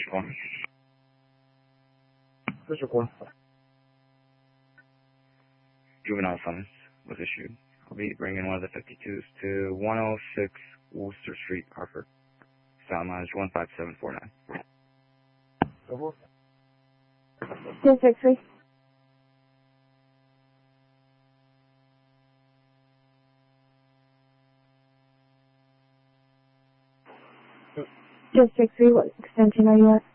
4. District 1. Juvenile summons was issued. I'll be bringing one of the 52s to 106 Worcester Street, Hartford. Sound line is 15749. Over. District 3. District 3, what extension are you at?